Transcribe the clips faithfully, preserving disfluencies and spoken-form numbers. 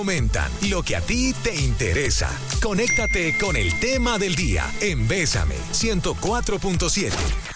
Comentan lo que a ti te interesa. Conéctate con el tema del día en Bésame ciento cuatro punto siete.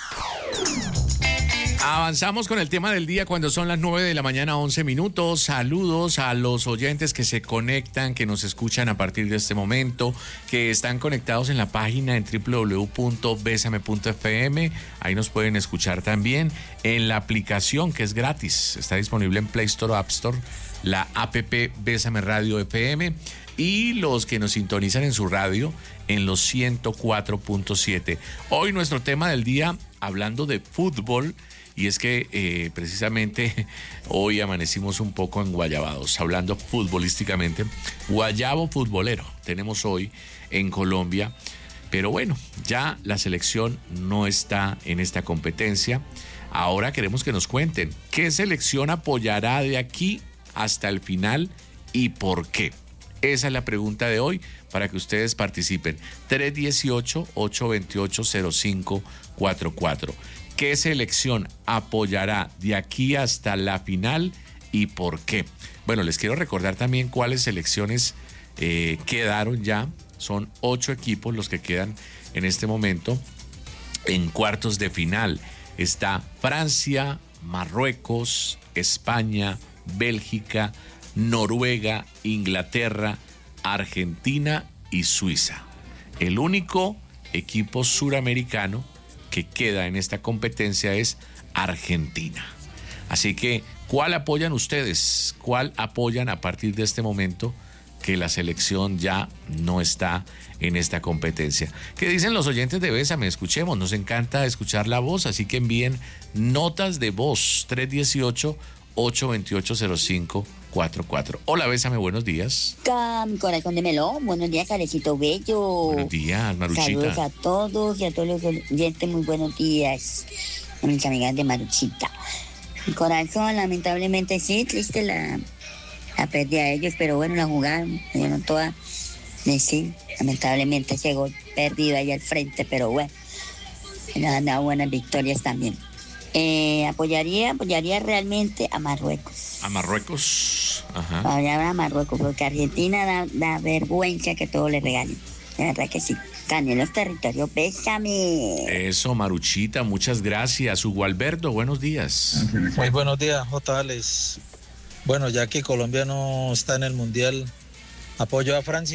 Avanzamos con el tema del día cuando son las nueve de la mañana, once minutos. Saludos a los oyentes que se conectan, que nos escuchan a partir de este momento, que están conectados en la página en doble u doble u doble u punto besame punto efe eme. Ahí nos pueden escuchar también en la aplicación que es gratis. Está disponible en Play Store o App Store, la app Bésame Radio F M. Y los que nos sintonizan en su radio en los ciento cuatro punto siete. Hoy nuestro tema del día, hablando de fútbol. Y es que eh, precisamente hoy amanecimos un poco enguayabados, hablando futbolísticamente. Guayabo futbolero tenemos hoy en Colombia. Pero bueno, ya la selección no está en esta competencia. Ahora queremos que nos cuenten qué selección apoyará de aquí hasta el final y por qué. Esa es la pregunta de hoy para que ustedes participen. tres uno ocho, ocho dos ocho, cero cinco cuatro cuatro. ¿Qué selección apoyará de aquí hasta la final y por qué? Bueno, les quiero recordar también cuáles selecciones eh, quedaron ya. Son ocho equipos los que quedan en este momento en cuartos de final. Está Francia, Marruecos, España, Bélgica, Noruega, Inglaterra, Argentina y Suiza. El único equipo suramericano que queda en esta competencia es Argentina. Así que, ¿cuál apoyan ustedes? ¿Cuál apoyan a partir de este momento que la selección ya no está en esta competencia? ¿Qué dicen los oyentes de Bésame? Escuchemos, nos encanta escuchar la voz, así que envíen notas de voz. tres uno ocho, ocho dos ocho, cero cinco cuatro cuatro. Hola, Bésame, buenos días. Mi corazón de melón, buenos días, Carecito Bello. Buenos días, Maruchita. Saludos a todos y a todos los oyentes, muy buenos días. A mis amigas de Maruchita. Mi corazón, lamentablemente sí, triste la, la pérdida de ellos, pero bueno, la jugaron, no toda. Sí, lamentablemente llegó perdido ahí al frente, pero bueno, nos han dado buenas victorias también. Eh, apoyaría, apoyaría realmente a Marruecos. ¿A Marruecos? Ajá. Apoyaría a Marruecos, porque Argentina da, da vergüenza que todo le regalen. De verdad que sí. Gané los territorios, Bésame. Eso, Maruchita, muchas gracias. Hugo Alberto, buenos días. Muy buenos días, J. Alex. Bueno, ya que Colombia no está en el Mundial, apoyo a Francia.